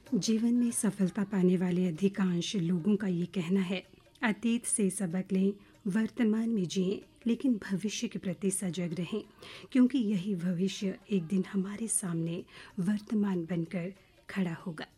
जीवन में सफलता पाने वाले अधिकांश लोगों का ये कहना है, अतीत से सबक लें, वर्तमान में जिएं, लेकिन भविष्य के प्रति सजग रहें, क्योंकि यही भविष्य एक दिन हमारे सामने वर्तमान बनकर खड़ा होगा।